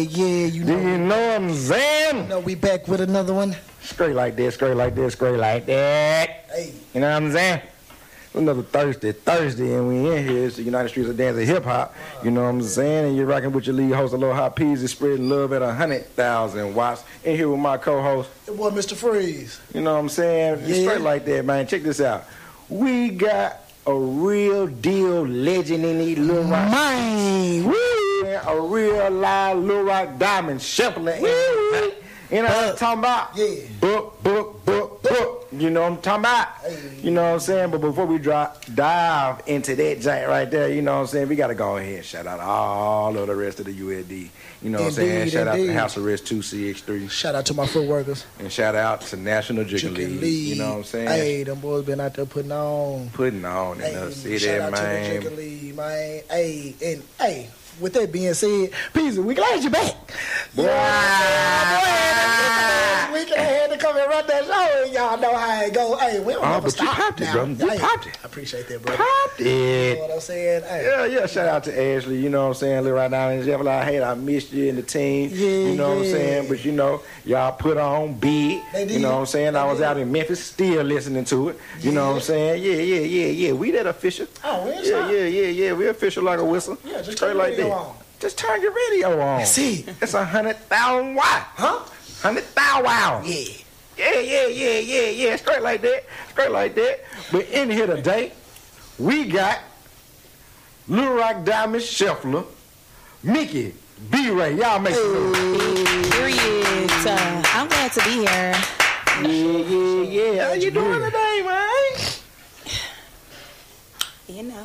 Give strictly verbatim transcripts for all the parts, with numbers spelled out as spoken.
Yeah, you know. Do you know what I'm saying? You know, we back with another one. Straight like this, straight like this, straight like that. Hey. You know what I'm saying? Another Thursday, Thursday, and we in here. It's the United Streets of Dance and Hip Hop. You know what I'm saying? And you're rocking with your lead host, Aloha Hot Peas, is spreading love at one hundred thousand watts. In here with my co-host. Your boy, Mister Freeze. You know what I'm saying? Yeah. Straight like that, man. Check this out. We got a real deal legend in these Lil Rock. Man, woo! A real live Lil Rock diamond shuffling. You know what I'm talking about? Yeah. Book, book, book, book. You know what I'm talking about? Hey. You know what I'm saying? But before we drop, dive into that giant right there, you know what I'm saying? We got to go ahead and shout out all of the rest of the U L D. You know what I'm saying? Indeed, Shout out indeed. to House Arrest two C X three. Shout out to my foot workers. And shout out to National Chicken Chicken League. League. You know what I'm saying? Hey, them boys been out there putting on. Putting on in Hey, the city, shout out to the man. Chicken League, man. Hey, and hey, with that being said, Peasy, we glad you're back. You know what I'm saying? We had to come and run that show, and y'all know how it go. Hey, we don't Oh, never but you stop popped it, now. bro. You Hey, popped it. I appreciate that, bro. Popped You know it. what I'm saying? Hey. Yeah, yeah. Shout out to Ashley. You know what I'm saying? Live right now in Jeff. Like, hey, I missed you and the team. Yeah, you know what I'm yeah. saying? But you know, y'all put on big. They did. You know what I'm saying? They I was did. out in Memphis, still listening to it. You know what I'm saying? Yeah, yeah, yeah, yeah. We that official. Oh, we Yeah, inside. yeah, yeah, yeah. We official like a whistle. Yeah, just straight turn like the radio that. on. Just turn your radio on. See. It's a hundred thousand watt. Huh? Hundred thousand wow. Yeah. Yeah, yeah, yeah, yeah, yeah. Straight like that. Straight like that. But in here today, we got Lil Rock Diamond Shuffler, Mickey B-Ray. Y'all make some noise. Period. Uh, I'm glad to be here. Yeah, yeah, yeah. How you doing today, man? You know.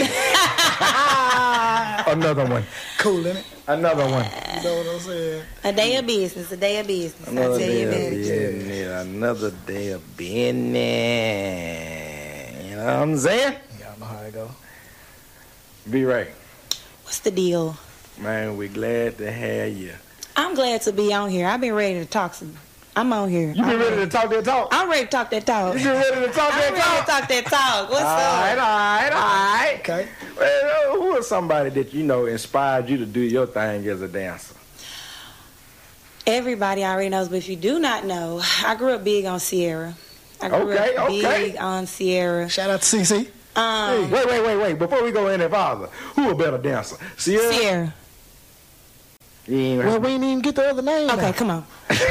Another one. Cool, innit? Another one. You know what I'm saying? A day of business. A day of business. Another I tell day you of that. business. Another day of business. You know what I'm saying? Y'all know how it go. B-Ray, What's the deal? man, we glad to have you. I'm glad to be on here. I've been ready to talk some. I'm on here. You been I'm ready to talk that talk? I'm ready to talk that talk. You been ready to talk I'm that ready talk? to talk that talk. What's All right, up? all right, all right. Okay. Well, who is somebody that you know inspired you to do your thing as a dancer? Everybody already knows, but if you do not know, I grew up big on Sierra. I grew Okay, up okay. big on Sierra. Shout out to C C. Um, Wait, wait, wait, wait. Before we go any farther, who a better dancer? Sierra? Sierra. You ain't Well, we didn't even get the other name. Okay, now. come on.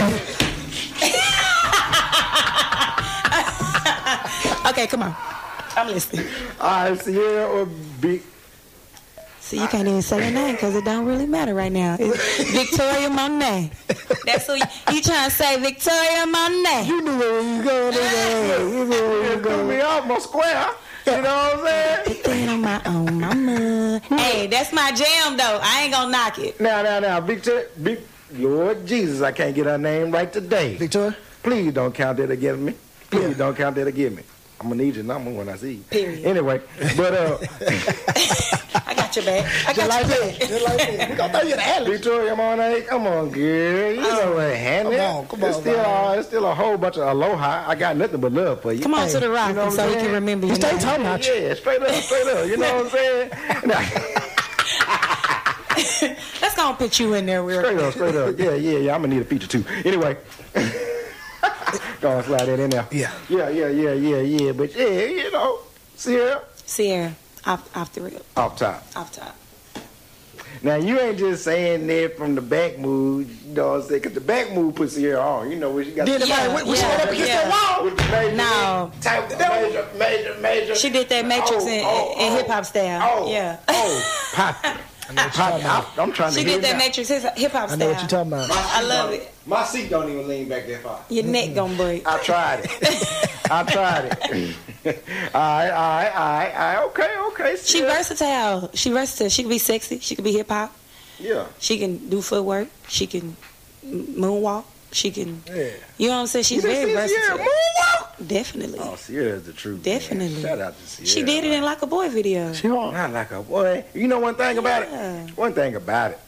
Okay, come on. I'm listening. All right, Sierra or Big? See, you can't even say your name because it don't really matter right now. It's Victoria Monet. That's who you, you trying to say, Victoria Monet. You knew where you was going. nigga. You knew where you You was threw going. me off my square. You know what I'm saying? Put that on my own mama. Hey, that's my jam though. I ain't gonna knock it. Now, now, now, Victor, Big Lord Jesus, I can't get her name right today. Victoria? Please don't count that against me. Please don't count that against me. I'm gonna need your number when I see you. Period. Anyway, but uh, I got your back. I Just got like your that. back. Just like that. We gonna throw you in the alley. Victoria, come on, hey, come on, girl. You know what, hand Come it. on, come on, It's still, man. uh, it's still a whole bunch of aloha. I got nothing but love for you. Come on Hey, to the rock you know what so I'm we can saying? remember You your stay name. talking about you. Yeah, straight up, straight up. You know what I'm saying? Now, Let's go and put you in there. Real straight quick. up, straight up. Yeah, yeah, yeah. I'm gonna need a feature too. Anyway, go on, slide that in there. Yeah. Yeah, yeah, yeah, yeah, yeah. But yeah, you know, Sierra, Sierra, off, off the rip, off top. off top. Now you ain't just saying that from the back move, you know what I'm saying? Because the back move puts Sierra on. You know what she got. Then the Yeah, man, we, we yeah, yeah, up against yeah. that wall. With the major, No. type major, major, major. She did that Matrix Oh, in, oh, in oh, hip hop style. Oh, Yeah. Oh, pop. Pop. I'm, I'm trying to She hear did that now. Matrix hip hop I style. know what you're talking about. My I seat love don't- it. My seat don't even lean back that far. Your neck gonna break. I tried it. I tried it. all right, all right, all right, all right. Okay, okay. She Sierra. versatile. She versatile. She can be sexy. She can be hip hop. Yeah. She can do footwork. She can m- moonwalk. She can. Yeah. You know what I'm saying? She's You very done seen Sierra versatile. moonwalk? Definitely. Oh, Sierra's the truth. Definitely. Man. Shout out to Sierra. She did it in Like a Boy video. She hard. Not like a boy. You know one thing about Yeah. it? One thing about it.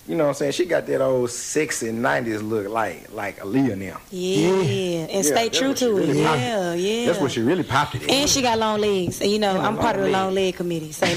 You know what I'm saying? She got that old sexy nineties look like like Aaliyah now. Yeah, yeah. and Yeah, stay that's true what she to really it. popped. Yeah, yeah. That's what she really popped it in. And she got long legs. And, you know, Yeah, I'm part of the long long leg committee. So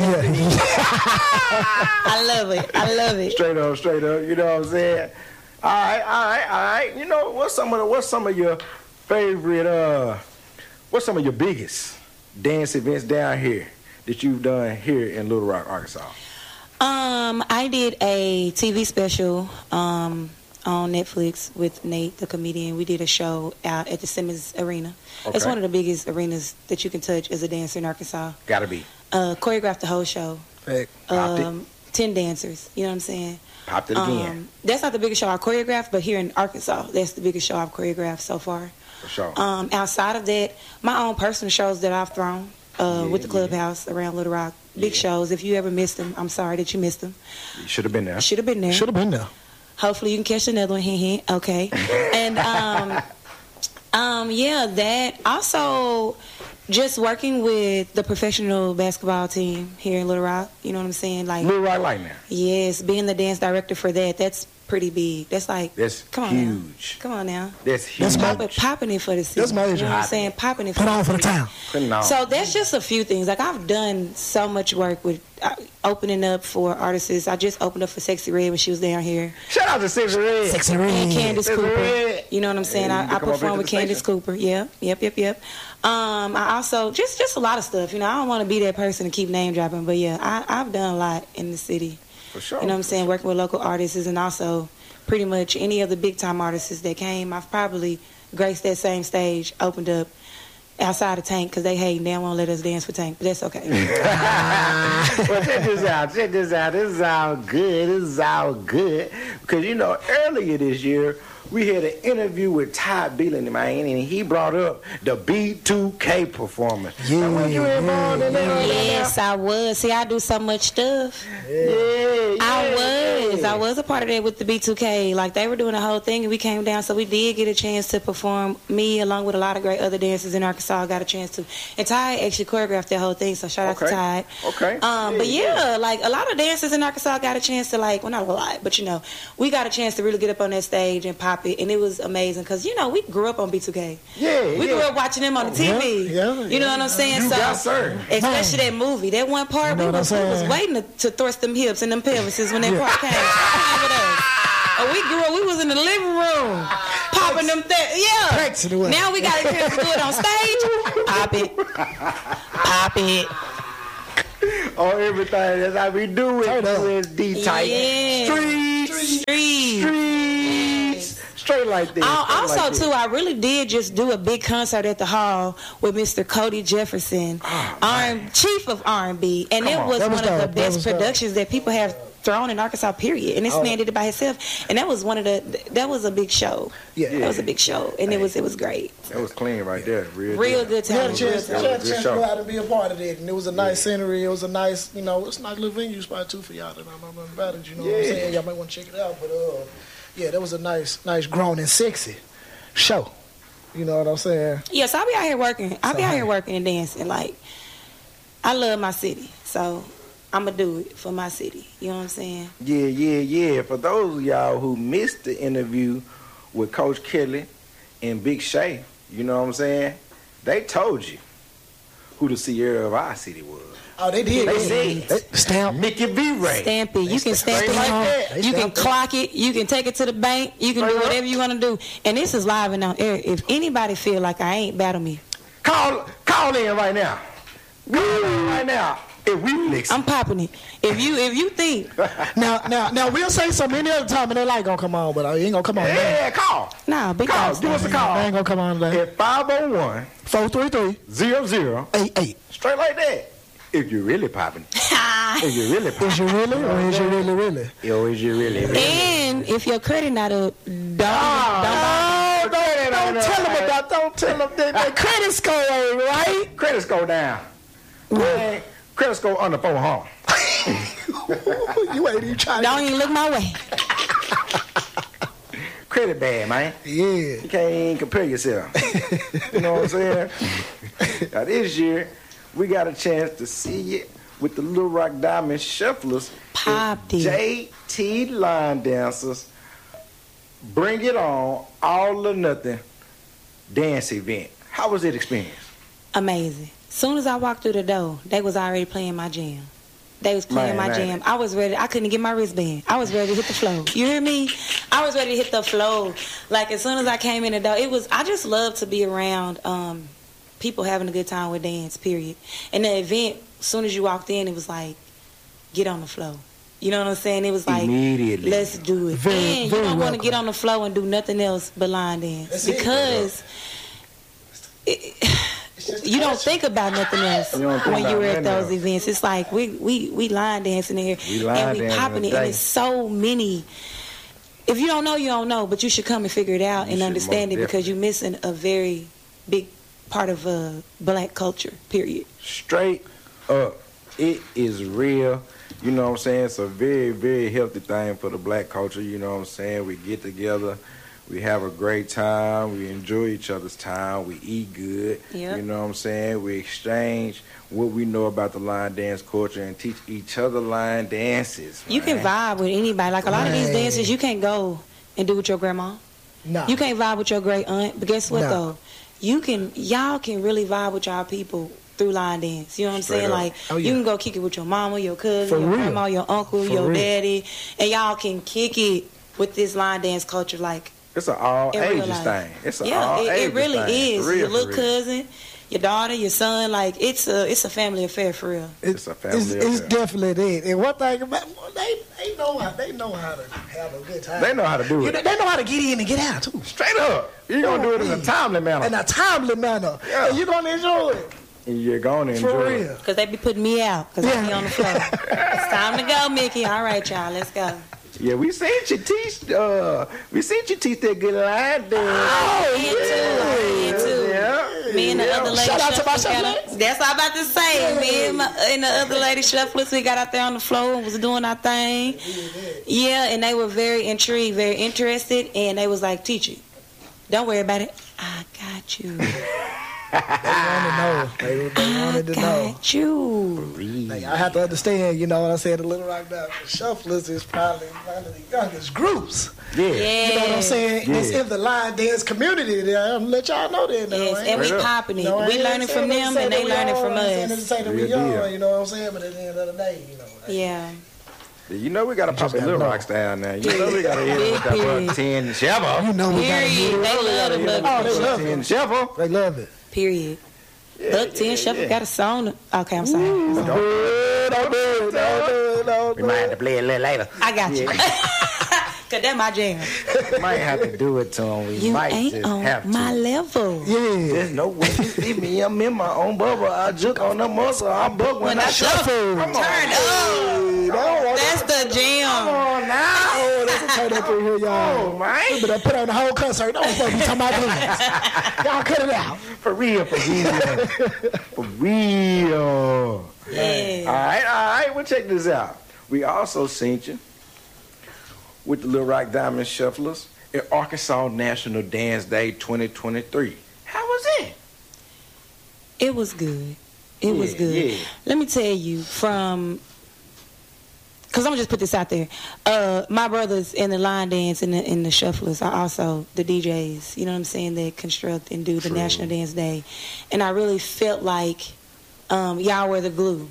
I love it. I love it. Straight up, straight up. You know what I'm saying? All right, all right, all right. You know what's some of the, what's some of your favorite? Uh, what's some of your biggest dance events down here that you've done here in Little Rock, Arkansas? Um, I did a T V special um, on Netflix with Nate, the comedian. We did a show out at the Simmons Arena. Okay. It's one of the biggest arenas that you can touch as a dancer in Arkansas. Gotta be. Uh, choreographed the whole show. Hey, Popped it. Um, ten dancers. You know what I'm saying? Popped it again. Um, that's not the biggest show I've choreographed, but here in Arkansas, that's the biggest show I've choreographed so far. For sure. Um, outside of that, my own personal shows that I've thrown uh, Yeah, with the Clubhouse around Little Rock. Big Yeah. shows. If you ever missed them, I'm sorry that you missed them. You should have been there. Should have been there. should have been there. Hopefully you can catch another one. Hint, hint. Okay. And um, um, yeah, that also just working with the professional basketball team here in Little Rock. You know what I'm saying? Like, Little Rock Lightning. yes, being the dance director for that. That's pretty big. That's like, That's come on huge. now. Come on now. That's huge. That's Pop it, popping it for the city. That's major. You know what I'm saying? Popping it for Put the on for the city. town. Putting on. So that's just a few things. Like, I've done so much work with uh, opening up for artists. I just opened up for Sexy Red when she was down here. Shout out to Sexy Red. Sexy And Red. Candace Sexy Cooper. Red. You know what I'm saying? Yeah, you I, I can come up perform into with the Candace station. Cooper. Yep, yep, yep, yep. Um, I also, just just a lot of stuff. You know, I don't want to be that person to keep name dropping, but yeah, I, I've done a lot in the city. For sure. You know what I'm saying? Working with local artists and also pretty much any of the big time artists that came, I've probably graced that same stage, opened up outside of Tank because they hate, they don't want to let us dance for Tank, but that's okay. Well, check this out. Check this out. This is all good. This is all good. Because, you know, earlier this year, we had an interview with Todd Beelan, man, and he brought up the B two K performance. Yeah, Now, were you involved in that? Yes, I was. See, I do so much stuff. Yeah, yeah. I was. yeah. I was a part of that with the B two K. Like, they were doing the whole thing, and we came down, so we did get a chance to perform. Me, along with a lot of great other dancers in Arkansas, got a chance to. And Ty actually choreographed that whole thing, so shout out to Okay. Ty. Okay. Um, Yeah, but yeah, yeah. like, a lot of dancers in Arkansas got a chance to, like, well, not a lot, but, you know, we got a chance to really get up on that stage and pop it, and it was amazing, because, you know, we grew up on B two K. Yeah, We yeah. grew up watching them on the T V. Yeah, yeah, you know what I'm saying? You so, got served. especially that movie, that one part, You know we, what was, I'm we was saying? waiting to, to thrust them hips and them pelvises when that part came. Stop with us. Oh, we grew up, we was in the living room, popping them things. Yeah. Practice it away. Now we got a chance to do it on stage. Pop it. Pop it. On everything. That's how we do it. Turn up. U S D type. Yeah. Streets. Street. Streets. Straight like this. Uh, straight also, like this. too, I really did just do a big concert at the hall with Mister Cody Jefferson, Oh, R and chief of R and B, and Come it on. was That was one of the dope. That best was dope. productions that people have thrown in Arkansas. Period. And this Oh. man did it by himself, and that was one of the. That was a big show. Yeah. That was a big show, and it was it was great. That was clean right there. Real, Real deal. good We had time. a chance, Real we time. had a Good chance to show. go out and be a part of it, and it was a nice scenery. It was a nice, you know, it's a nice little venue spot too for y'all that don't know nothing about it. You know what I'm Yeah. saying? Y'all might want to check it out, but uh, yeah, that was a nice, nice, grown and sexy show. You know what I'm saying? Yes, I'll be out here working. I'll be So, out here hey. working and dancing. Like, I love my city, so I'm gonna do it for my city. You know what I'm saying? Yeah, yeah, yeah. For those of y'all who missed the interview with Coach Kelly and Big Shay, you know what I'm saying? They told you who the Sierra of our city was. Oh, they did. They yeah. said They stamp. Mickey V. Ray. Stamp it. You can stamp Straight it like home. that. They You can stamped it. clock it. You can take it to the bank. You can Straight do up. whatever you want to do. And this is live and on air. If anybody feel like I ain't, battle me. Call, call in right now. Call in right now. If we flex. I'm popping it. If you if you think Now, now, now, we'll say something any other time, and they like gonna come on, but I ain't gonna come on. now. Yeah, call. nah, big Call. dogs. Give us a They call. ain't gonna come on today. At five oh one, Four three three zero zero, eight eight. straight like that. If you're really popping. If you're really popping. Is you really, or is you really, really? Yo, is you really, really? And if your credit not up, don't Ah, don't no, Don't, no, don't tell them about. Don't tell them that the credit score ain't right. Credit score down. Man, credit score under four hundred. You ain't even trying. don't even look my way. Credit bad, man. Yeah. You can't even compare yourself. You know what I'm saying? Now this year, we got a chance to see it with the Little Rock Diamond Shufflers popped it. J T Line Dancers Bring It On All or Nothing dance event. How was it experience? Amazing. Soon as I walked through the door, they was already playing my jam. They was playing Man, my man. jam. I was ready. I couldn't get my wristband. I was ready to hit the flow. You hear me? I was ready to hit the flow. Like, as soon as I came in the door, it was, I just love to be around um, people having a good time with dance, period. And the event, as soon as you walked in, it was like, get on the flow. You know what I'm saying? It was like, Immediately. let's do it. Very- and you very don't want to welcome. get on the flow and do nothing else but line dance. That's it. Because it, you don't think about nothing else You don't think when about you're at nothing those else. events. It's like we we we line dancing here We line and we dancing popping it, today. and it's so many. If you don't know, you don't know, but you should come and figure it out You and should understand most it because you're missing a very big part of uh, black culture. Period. Straight up, it is real. You know what I'm saying? It's a very, very healthy thing for the black culture. You know what I'm saying? We get together, we have a great time, we enjoy each other's time, we eat good. Yep. You know what I'm saying? We exchange what we know about the line dance culture and teach each other line dances. You can man. vibe with anybody. Like a lot of these Man. dances, you can't go and do with your grandma. Nah. You can't vibe with your great aunt. But guess what No. though? You can. Y'all can really vibe with y'all people through line dance. You know what I'm Straight saying? up. Like Oh, you yeah. can go kick it with your mama, your cousin, For your real. grandma, your uncle, For your real. daddy, and y'all can kick it with this line dance culture. Like It's an all in real ages life. thing. It's an yeah, all it, ages it really thing. is. For real, your for little real. cousin, your daughter, your son. Like it's a it's a family affair for real. It's a family It's, it's affair. definitely that. And one thing about well, they they know how they know how to have a good time. They know how to do You it. know, they know how to get in and get out too. Straight up. You're going to do it in a timely manner. In a timely manner. Yeah. And you're gonna enjoy it. And you're going to enjoy For it. real. Cause they be putting me out. Cause I be Yeah. on the floor. It's time to go, Mickey. All right, y'all, let's go. Yeah, we seen you teach. Uh, we seen you teach that good line dance. Oh, me too. Me too. Yeah. Me and the Yeah. other lady Shout out to my shufflers got shufflers. a- That's what I'm about to say. Me and, my, and the other lady shufflers, we got out there on the floor and was doing our thing. Yeah, and they were very intrigued, very interested, and they was like, "Teacher, don't worry about it. I got you. They want to know. They, they I wanted to know. got you." Like, I have to understand, you know what I said, the Little Rock Dance Shufflers is probably one of the youngest groups. Yeah. Yeah. You know what I'm saying? Yeah. It's in the line dance community there. I'm gonna let y'all know that now. Yes, ain't and we Straight up. popping it. No, I we ain't learning saying from to them, say and that they we learning young, from I ain't saying to us. say that we Real young, deal. you know what I'm saying? But at the end of the day, you know. like, Yeah. You know we got to pop just a gotta little know. rock style now. You know we got to hit it with that Period. buck ten shovel. You know we gotta Period. hear it. They love the Oh, buck. they love ten it. shovel. They love it. Period. Yeah, Buck ten yeah, Shuffle yeah. got a song. Okay, I'm sorry. Don't do it, don't do it, don't do it, don't We do might have it. to play it a little later. I got you. Cause that's my jam. Might have to do it to him. We You might ain't just on have to. my level. Yeah. There's no way you see me. I'm in my own bubble. I juke on the muscle. I buck when, When I I shuffle. shuffle. Come on. Turn up. That's the Come jam. on now. Oh, that's a turn up in here, y'all. Oh, man. We better put on the whole concert. Don't supposed to be talking about this. Y'all cut it out. For real, for real. For real. Yeah. All right, all right. Well, check this out. We also seen you with the Little Rock Diamond Shufflers at Arkansas National Dance Day twenty twenty-three. How was it? It was good. It was Yeah, good. yeah. Let me tell you from, because I'm going to just put this out there. Uh, my brothers in the line dance and the, and the shufflers are also the D Js, you know what I'm saying, that construct and do the True. National Dance Day. And I really felt like um, y'all were the glue.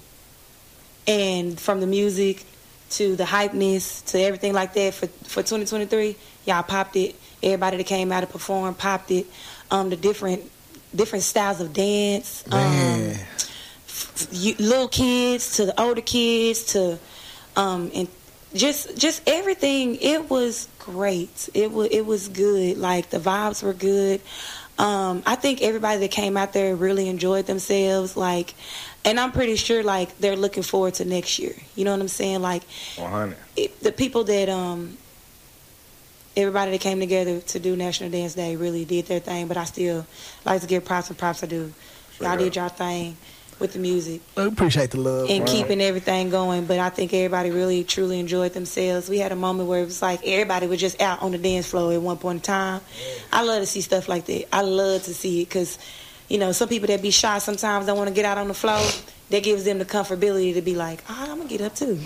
And from the music to the hypeness to everything like that for, for twenty twenty-three, y'all popped it. Everybody that came out to perform popped it. Um, the different different styles of dance. Man. Um, you, little kids to the older kids to um and just just everything. It was great. It was it was good. Like the vibes were good. um I think everybody that came out there really enjoyed themselves, like, and I'm pretty sure like they're looking forward to next year, you know what I'm saying? Like one hundred. it, the people that um everybody that came together to do National Dance Day really did their thing, but I still like to give props and props I do. Straight Y'all did up. your thing with the music We appreciate the love. and Wow. keeping everything going, but I think everybody really truly enjoyed themselves. We had a moment where it was like everybody was just out on the dance floor at one point in time. I love to see stuff like that. I love to see it because, you know, some people that be shy sometimes don't want to get out on the floor. That gives them the comfortability to be like, oh, I'm going to get up too.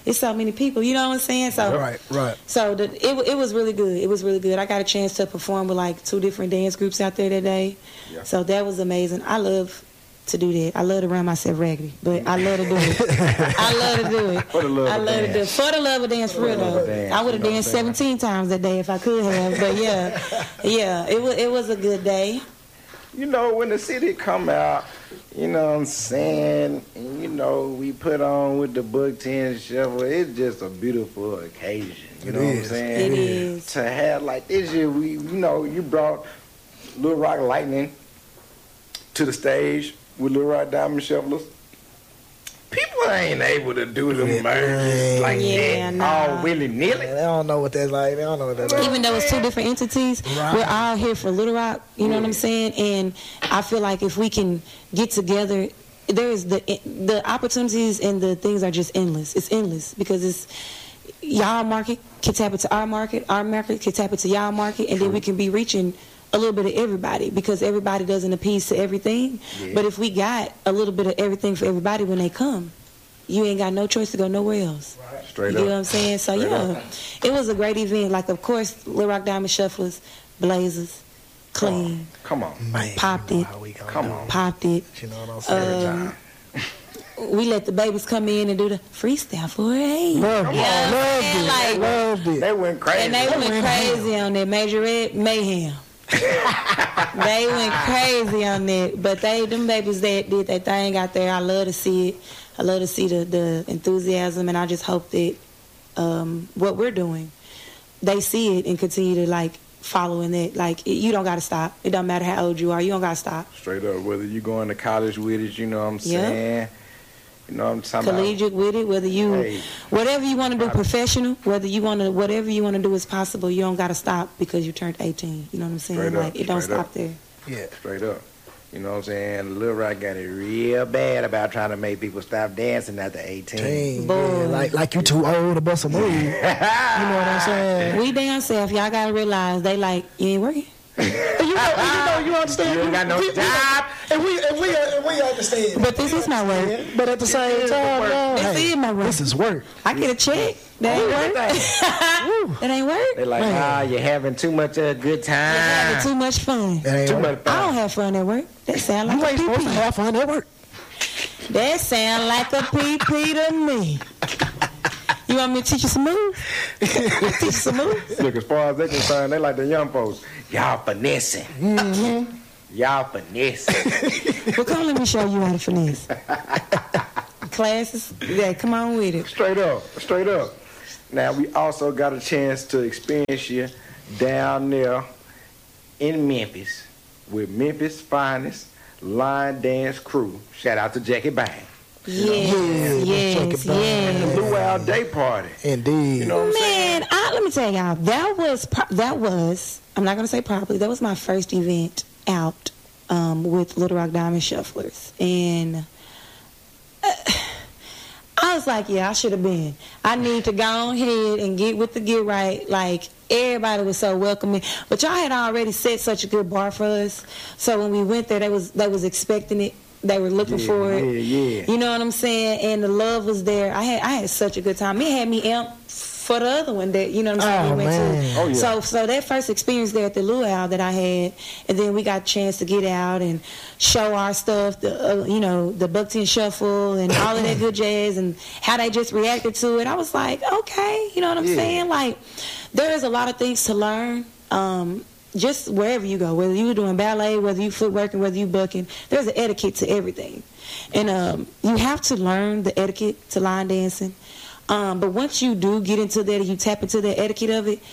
it's so many people. You know what I'm saying? So right, right. So the, it it was really good. It was really good. I got a chance to perform with like two different dance groups out there that day. Yeah. So that was amazing. I love to do that. I love to run myself raggedy, but I love to do it. I love to do it. For the love I of love dance. to do it. For the love of dance, for real though. I would have danced seventeen times that day if I could have. But yeah, yeah, it was it was a good day. You know, when the city come out, you know what I'm saying, and you know, we put on with the Book ten Shuffle, it's just a beautiful occasion. You know It what I'm is. saying? It is. To have like this year, we you know, you brought Little Rock Lightning to the stage with Little Rock Diamond Shufflers. People ain't able to do the Yeah. merges like Yeah, that nah. all willy-nilly. They don't know what that's like. They don't know what that's like. Even though it's two different entities, Right. we're all here for Little Rock. You know what I'm saying? And I feel like if we can get together, there's the the opportunities and the things are just endless. It's endless because it's y'all market can tap into our market, our market can tap into y'all market, and then we can be reaching a little bit of everybody because everybody doesn't appease to everything. Yeah. But if we got a little bit of everything for everybody when they come, you ain't got no choice to go nowhere else. Straight You up. know what I'm saying? So Straight yeah, up. it was a great event. Like of course, Little Rock Diamond Shufflers, Blazers, Clean, Come on. Man, Popped you know it. how we gonna Come do on. popped it. You know what I'm saying? Um, we let the babies come in and do the freestyle for it. Loved it. Yeah, Loved man, it. like- Loved it. They went crazy. And they went crazy on that Major Ed Mayhem. They went crazy on that. But they, them babies that did that thing out there, I love to see it. I love to see the, the enthusiasm, and I just hope that um, what we're doing, they see it and continue to like follow in that. Like it, you don't got to stop. It don't matter how old you are. You don't got to stop. Straight up, whether you going to college with it, you know what I'm Yeah. saying? You know what I'm talking Collegiate with it, whether you, Hey. whatever you want to do, professional, whether you want to, whatever you want to do is possible. You don't got to stop because you turned eighteen. You know what I'm saying? Straight up, like it don't straight stop up. there. Yeah. about. Straight up. You know what I'm saying? Lil Rock got it real bad about trying to make people stop dancing after eighteen. Dang, Boy. yeah, like like you too old to bust a move. You know what I'm saying? We damn self, y'all gotta realize they like you ain't working. you know, you know, you understand. You ain't got no we, we- job. and we and we and we understand. But this is my work. Yeah, but at the same is the time, work. no, This hey, is my work. this is work. I get a check. That ain't work. That ain't work. They like, Man. ah, you're having too much of a good You're having time. too much fun. That ain't Too work. much I don't fun. have fun at work. That sound like You a ain't supposed to pee-pee. have fun at work. That sound like a pee-pee to me. You want me to teach you some moves? Teach you some moves? Look, as far as they concerned, they like the young folks. Y'all finessing. Mm-hmm. Y'all finessing. Well, come let me show you how to finesse. Classes, yeah, come on with it. Straight up. Straight up. Now, we also got a chance to experience you down there in Memphis with Memphis' finest line dance crew. Shout out to Jackie Bang. Yes, Yeah, yes, check it out. yes. The Luau Day Party. Indeed. You know what I'm saying? Man, I, let me tell y'all, that was pro- that was I'm not gonna say probably that was my first event out um, with Little Rock Diamond Shufflers, and uh, I was like, yeah, I should have been. I need to go ahead and get with the get right. Like everybody was so welcoming, but y'all had already set such a good bar for us. So when we went there, they was they was expecting it. They were looking Yeah, for it. yeah, yeah. You know what I'm saying? And the love was there. I had I had such a good time. It had me amped for the other one that you know what I'm saying. Oh, we went man. to. Oh, yeah. So so that first experience there at the Luau that I had, and then we got a chance to get out and show our stuff. The uh, you know the Buck ten Shuffle and all of that good jazz and how they just reacted to it. I was like, okay, you know what I'm Yeah. saying? Like there is a lot of things to learn. Um, just wherever you go, whether you doing ballet, whether you footworking, whether you bucking, there's an etiquette to everything. And um, you have to learn the etiquette to line dancing. Um, but once you do get into that and you tap into the etiquette of it,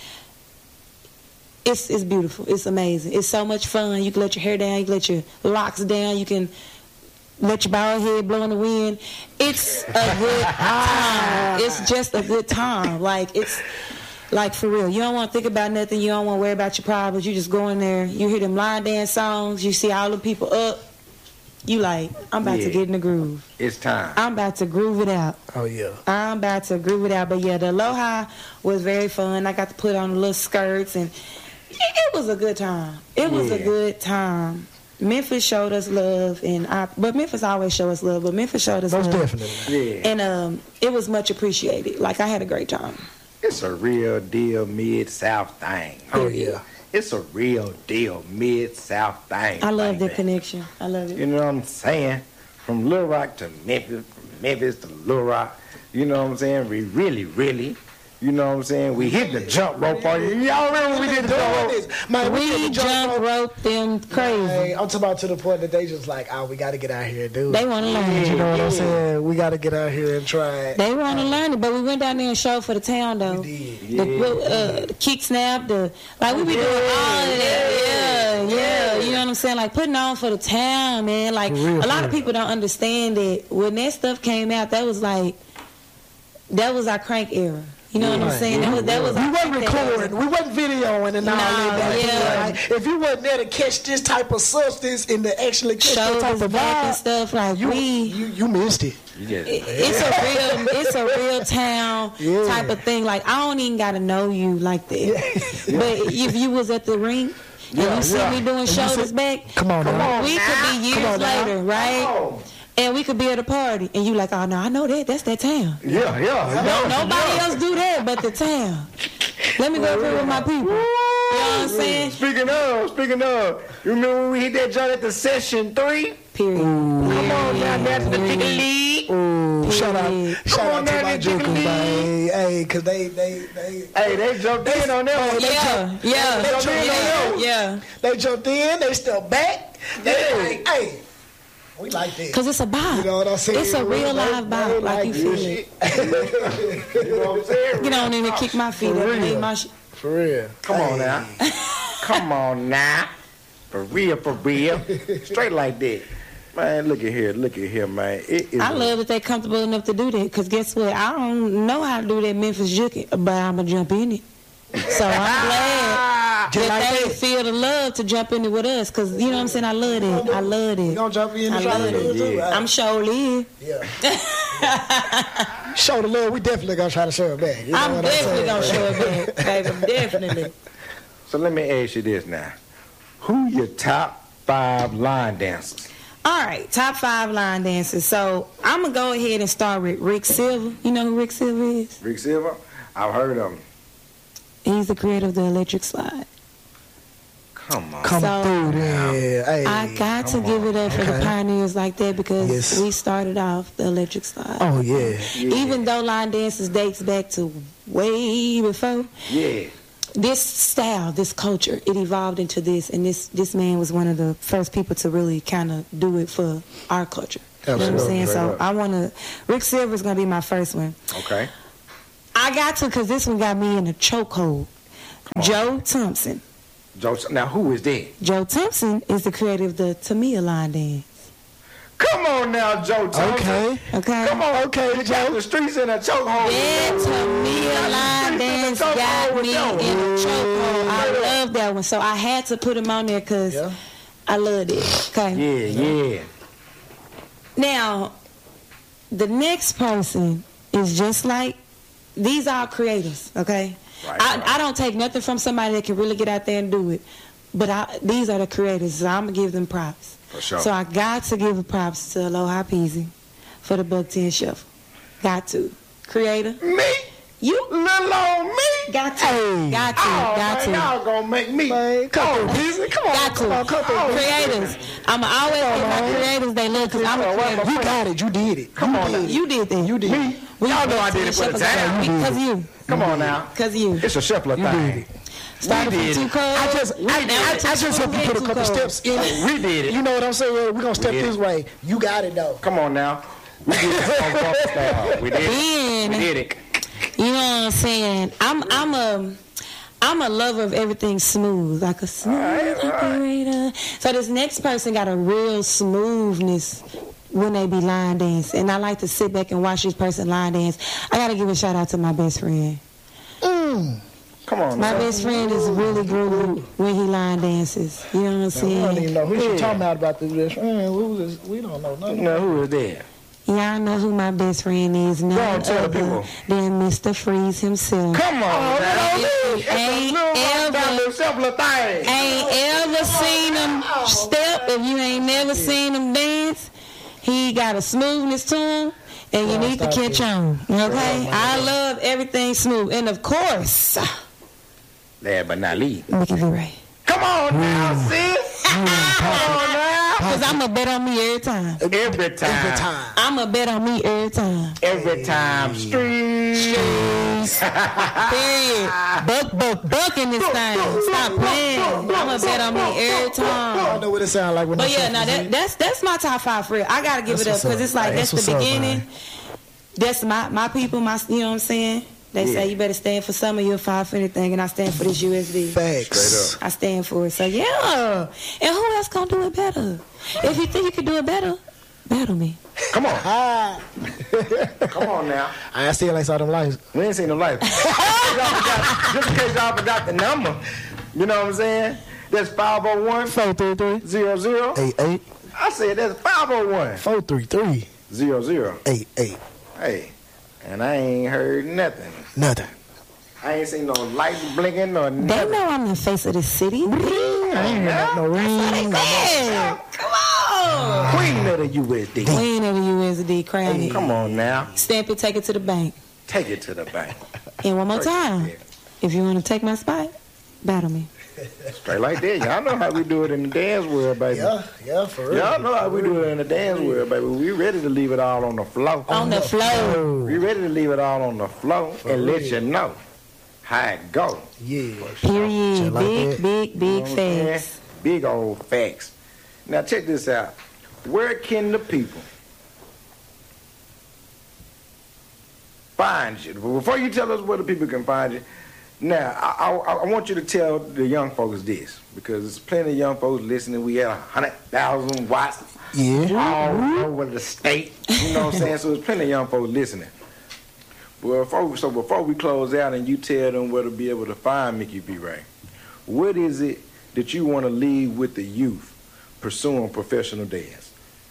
it's it's beautiful. It's amazing. It's so much fun. You can let your hair down. You can let your locks down. You can let your bald head blow in the wind. It's a good time. It's just a good time. Like, it's... Like, for real. You don't want to think about nothing. You don't want to worry about your problems. You just go in there. You hear them line dance songs. You see all the people up. You like, I'm about Yeah. to get in the groove. It's time. I'm about to groove it out. Oh yeah. I'm about to groove it out. But, yeah, the Aloha was very fun. I got to put on the little skirts. And it, it was a good time. It was a Yeah. good time. Memphis showed us love, and I, but Memphis always show us love. But Memphis showed us Most love, definitely. Yeah. and um, it was much appreciated. Like I had a great time. It's a real deal Mid-South thing. Oh, yeah. It's a real deal Mid-South thing. I love baby. the connection. I love it. You know what I'm saying? From Little Rock to Memphis, from Memphis to Little Rock. You know what I'm saying? We really, really, you know what I'm saying? We hit the jump rope on you. Y'all remember when we did the jump rope? Man, we, did We the jump rope them crazy. Hey, I'm talking about to the point that they just like, oh, we got to get out here, dude. They want to learn. You know what I'm Yeah. saying? We got to get out here and try it. They want to learn it, but we went down there and showed for the town though. We did. The, uh, the kick snap, the like we be doing all of that. Yeah, yeah. You know what I'm saying? Like putting on for the town, man. Like For real, a lot for of real. people don't understand that when that stuff came out, that was like that was our crank era. You know what I'm Right. saying? That was that was We our wasn't crank era. recording. We wasn't videoing and all No, that. back yeah. then. Like, if you wasn't there to catch this type of substance and to actually catch that Shows type of back and vibe, stuff like you, we. you you missed it. You just, It- It's a real, it's a real town Yeah. type of thing. Like I don't even gotta know you like that. But if you was at the ring and Yeah, you see yeah. me doing you shoulders see- back, Come on now. we could be years Come on now. later, right? Oh. And we could be at a party, and you like, oh no, I know that. That's that town. yeah, yeah. No, yeah. nobody else do that but the town. Let me go through with my people. You know what I'm saying? Speaking of, speaking of, you remember when we hit that joint at the session three? Period. Come on now, that's the Chicken League. Ooh, shout out, Period. shout Come out on to now, my that chicken jokers, league. man. Hey, cause they, they, they, Hey, they jumped in on that one. Yeah, yeah, They jumped in on that yeah, one. yeah. they jumped in. They stepped back. They Yeah. like, hey, we like that. Cause it's a vibe. You know what I'm saying? It's a real live They- vibe, they like you like feel this it. You know what I'm saying? Get on in and kick my feet For up and real. leave my shit. For real. Come on Hey. now. Come on now. For real, for real. Straight like that. Man, look at here, look at here, man. It is I a- love that they comfortable enough to do that. Because guess what? I don't know how to do that Memphis juking, but I'm going to jump in it. So I'm glad Just that like they that. feel the love to jump in it with us. Because, you know what I'm saying? I love it. I love We it. gonna jump in I and try to love do it, it too. yeah. Hey. I'm sure live. Yeah. Show the love. We definitely gonna try to show it back. You know I'm what definitely going to saying? show it back, baby. Definitely. So let me ask you this now. Who your top five line dancers? All right, top five line dancers. So I'm going to go ahead and start with Rick Silver. You know who Rick Silver is? Rick Silver? I've heard of him. He's the creator of the Electric Slide. Come on. Come So, through there. Hey. I got to come give it up for the Okay. pioneers like that because Yes. we started off the Electric Slide. Oh yeah. Yeah. Even though line dances dates back to way before, Yeah. this style, this culture, it evolved into this, and this this man was one of the first people to really kind of do it for our culture. You know what I'm Absolutely. saying? So Right. I want to. Rick Silver's gonna be my first one. Okay. I got to because this one got me in a chokehold. Joe Thompson. Joe, now who is that? Joe Thompson is the creator of the Tamia line dance. Come on now, Joe Thompson. Okay. Okay. Come on, Okay, You got the streets in a chokehold. That Tamia line dance got me in a chokehold. I love that one, so I had to put him on there because Yeah. I loved it. Okay. Yeah, yeah. Now, the next person is just like these are creators. Okay. Right, I, right. I don't take nothing from somebody that can really get out there and do it, but I, these are the creators, so I'm gonna give them props. For sure. So I got to give props to Aloha Peasy for the Buck ten Shuffle. Got to. Creator. Me? You Little old me? got to. Hey. Got to. Oh, got man, to. y'all gonna make me. Man, come on, Beasley. Come on. Got Come on, to. come on. Creators. I'm always give my creators they love because I'm a creator. You got it. You did it. Come you on did now. it. You did that. You did. Me? We Y'all know I Buck did ten it for the Shuffle time. Because you. Come on now. Because you. It's a shuffler You thing. did it. Started we from did two it. cards. I just, I, Now I, I it's just help you put a two couple cards. steps in it. We did it. You know what I'm saying? We're gonna step We did this it. way. You got it though. Come on now. We did it on Bump Style. We did it. Then- We did it. You know what I'm saying? I'm I'm a I'm a lover of everything smooth, like a smooth Alright, alright. operator. So this next person got a real smoothness when they be line dance, and I like to sit back and watch this person line dance. I gotta give a shout out to my best friend. Mm. Come on My now. best friend is really groovy when he line dances. You know what I'm We don't even saying? know who Yeah. she talking about about this best friend. Who is? We don't know nothing. Now, who is that? Y'all know who my best friend is. None on, tell the other people. than Mister Freeze himself. Come on now. If you ain't ever Shuffler thing. Ain't ever seen him step. If you ain't never seen him dance, he got a smoothness to him, and you need to catch on. Okay, I love everything smooth, and of course, last but not least, Mickey V. Ray. Come on now, sis. Come on now. Cause I'ma bet on me every time. Every time. Every time. I'ma bet on me every time. Every time. Streets. Period. Buck, buck, buck in this thing. Stop playing. I'ma bet on me every I time. don't know what it sounds like when But I yeah, now that, that's that's my top five for real. I gotta give That's it up what's because up. it's like Hey, that's, that's the what's up, beginning. man. That's my my people. My you know what I'm saying. They Yeah. say you better stand for some of you'll fight for anything, and I stand for this U S D. Facts. Straight up. I stand for it. So yeah. And who else gonna do it better? If you think you can do it better, battle me. Come on. Ah, Come on now. I still like saw them lights. We ain't seen no life. Just in case y'all forgot the number. You know what I'm saying? That's five oh one, Four three three zero zero. eight eight I said that's five oh one, four three three zero zero. eight eight. Hey, and I ain't heard nothing. Nothing. I ain't seen no lights blinking or They nothing. know I'm the face of the city. I ain't got no ring. Yeah. Come on. Queen of the U S D. Queen of the U S D, crown it. Come on now. Stamp it, take it to the bank. Take it to the bank. And one more time, if you want to take my spot, battle me. Straight like that. Y'all know how we do it in the dance world, baby. Yeah, yeah, for real. Y'all know how we do it in the dance world, baby. We ready to leave it all on the floor. On the floor. We ready to leave it all on the floor and let you know how it go. Yeah. Period. Shit like Big, that. big, You know big what I'm saying? facts. Big old facts. Now check this out. Where can the people find you? Before you tell us where the people can find you, now I, I, I want you to tell the young folks this, because there's plenty of young folks listening. We had a hundred thousand watts Yeah. all over the state. You know what I'm saying? So there's plenty of young folks listening. Well, before, so before we close out and you tell them where to be able to find Mickey V. Ray, what is it that you want to leave with the youth pursuing professional dance?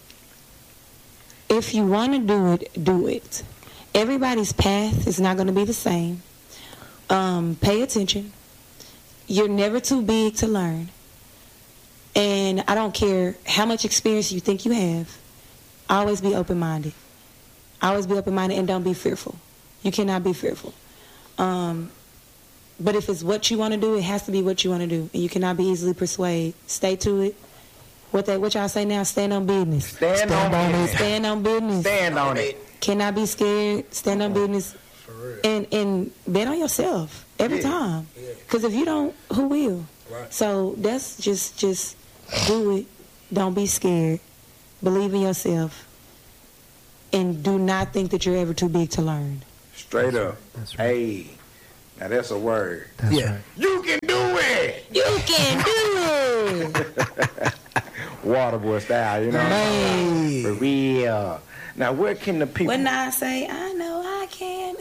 If you want to do it, do it. Everybody's path is not going to be the same. Um, pay attention. You're never too big to learn. And I don't care how much experience you think you have. Always be open-minded. Always be open-minded and don't be fearful. You cannot be fearful. Um, but if it's what you want to do, it has to be what you want to do. And you cannot be easily persuaded. Stay to it. What they, what y'all say now? Stand on business. Stand, on, it. Stand on business. Stand on it. Cannot be scared. Stand on business. For real. And and bet on yourself every Yeah. time. Because if you don't, who will? Right. So that's just just do it. Don't be scared. Believe in yourself. And do not think that you're ever too big to learn. Straight up. That's right. Hey, now that's a word. That's Yeah. right. You can do it. You can do it. Waterboy style, you know? Man. For real. Now, where can the people... When I say I know I can.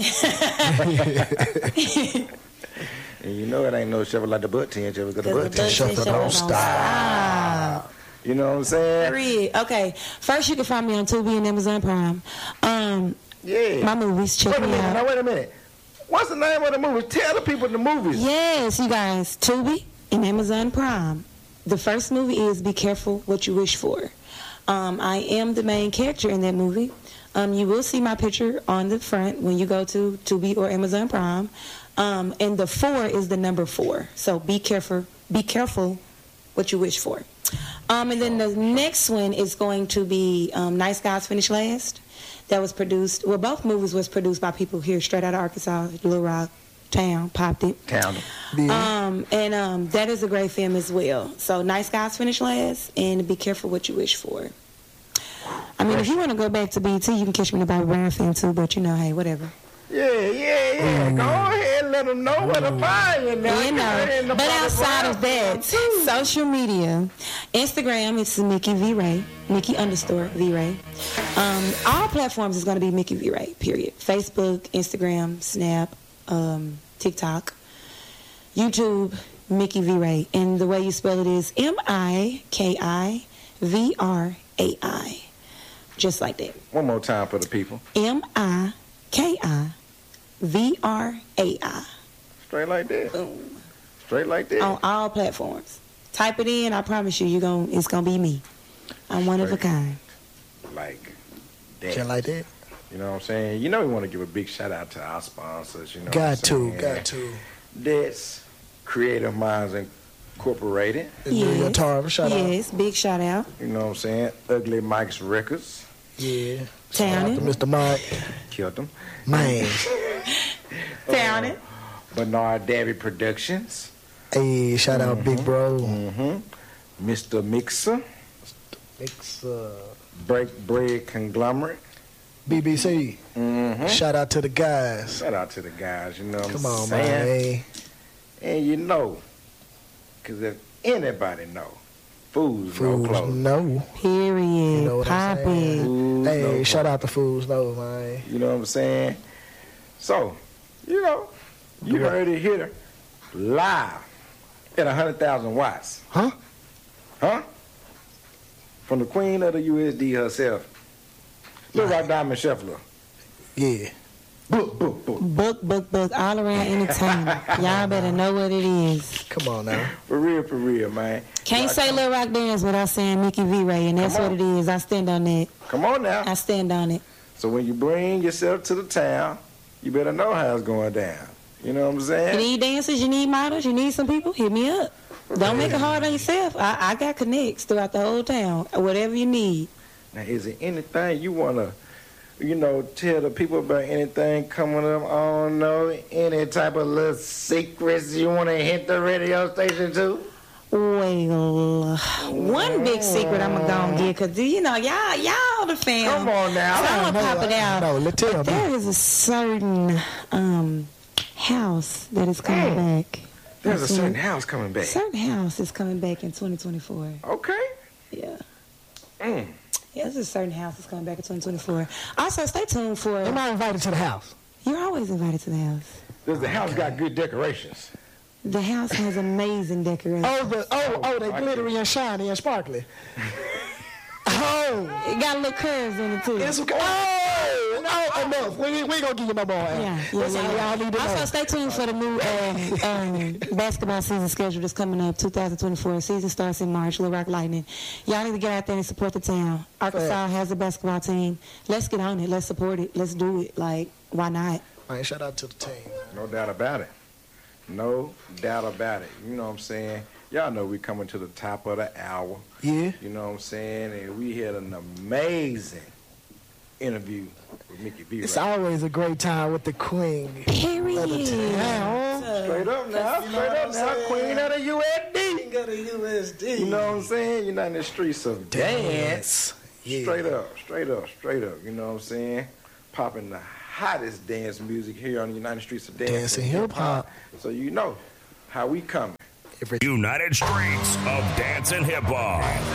And you know it ain't no shovel like the butt ten, shovel got the butt ten. Shuffle don't stop. You know what I'm saying? Period. Okay. First, you can find me on Tubi and Amazon Prime. Um, Yeah. my movies. Check Wait a me minute, out. now wait a minute. What's the name of the movie? Tell the people the movies. Yes, you guys. Tubi and Amazon Prime. The first movie is Be Careful What You Wish For. Um, I am the main character in that movie. Um, you will see my picture on the front when you go to Tubi or Amazon Prime. Um, and the four is the number four. So be careful. Be careful what you wish for. Um, and then the next one is going to be um, Nice Guys Finish Last. That was produced. Well, both movies was produced by people here straight out of Arkansas, Little Rock town, popped it. Town. Um, and um, that is a great film as well. So Nice Guys Finish Last and Be Careful What You Wish For. I mean, if you want to go back to B E T, you can catch me in the Bobby Brown film too, but you know, hey, whatever. Yeah, yeah, yeah. Go ahead and let them know where to find you now. You Get ahead in know, the but Bobby outside Brown of that, film, too. social media, Instagram, it's Mickey V. Ray, Mickey underscore V. Ray. Um, all platforms is going to be Mickey V. Ray, period. Facebook, Instagram, Snap, um, TikTok, YouTube, Mickey V. Ray. And the way you spell it is M I K I V R A I. Just like that. One more time for the people. M I K I V R A I. Straight like that. Boom. Straight like that. On all platforms. Type it in. I promise you, you gon' it's gonna be me. I'm one of a kind. Like that. Just like that. You know what I'm saying? You know we want to give a big shout out to our sponsors. You know, Got what I'm to, saying? got to. That's Creative Minds Incorporated. Yes. Tarver, shout yes, big shout out. You know what I'm saying? Ugly Mike's Records. Yeah. Town it. Mister Mike. Killed them. Man. Town it. Bernard Davy Productions. Hey, shout out Mhm. Big Bro. Mm-hmm. Mister Mixer. Mix, uh, Break Bread Conglomerate. B B C. Mm-hmm. Shout out to the guys. Shout out to the guys, you know what Come I'm on, saying? man. And you know, because if anybody know, fools, Fools no clothes. know. Period. You know what I'm Pop saying? it. Fools, Hey, no shout clothes. out to Fools know, man. You know what I'm saying? So, you know, you Yeah. heard it here live at one hundred thousand watts. Huh? Huh? From the queen of the U S D herself. Look like Diamond Scheffler. Yeah. Book, book, book. Book, book, book, all around entertainment. Y'all better know what it is. Come on now. For real, for real, man. Can't Y'all say come, Lil Rock Dance without saying Mickey V. Ray, and that's Come what on. it is. I stand on that. Come on now. I stand on it. So when you bring yourself to the town, you better know how it's going down. You know what I'm You saying? need dancers, you need models, you need some people, hit me up. Don't make it hard on yourself. I, I got connects throughout the whole town. Whatever you need. Now, is there anything you want to, you know, tell the people about anything coming up? I don't know, any type of little secrets you want to hint the radio station to? Well, one big secret I'm gonna go and get, cause you know y'all, y'all the fam. Come on now. So I'm No, gonna pop it out. No, let's tell But me. there is a certain um, house that is coming Mm. back. There's a It's certain in- house coming back. certain house is coming back in twenty twenty-four. Okay. Yeah. Mm. Yeah, there's a certain house that's coming back in twenty twenty-four. Also, stay tuned for. Am I invited to the house? You're always invited to the house. Does the house got good decorations? The house has amazing decorations. Oh, the, oh, oh, they I glittery and shiny and sparkly. Oh. It got little curves in it too. It's, oh, no, enough. We, we, we gonna give you no more. Yeah, yeah, That's yeah, all yeah. y'all need to Also, know. stay tuned for the new um, um, basketball season schedule that's coming up, two thousand twenty-four. Season starts in March, Little Rock Lightning. Y'all need to get out there and support the town. Arkansas has a basketball team. Let's get on it. Let's support it. Let's do it. Like, why not? Man, shout out to the team. No doubt about it. No doubt about it. You know what I'm saying? Y'all know we coming to the top of the hour. Yeah. You know what I'm saying? And we had an amazing interview with Mickey B. It's right? always a great time with the queen. Period. town. Straight up now, You know straight what up I'm now, saying? queen of the U S D. Got a U S D. You know what I'm saying? You're not in the streets of dance. Yeah. Straight up, straight up, straight up. You know what I'm saying? Popping the hottest dance music here on the United Streets of Dance, Dance and and hip-hop. So you know how we coming. Every United Streets of Dance and Hip Hop.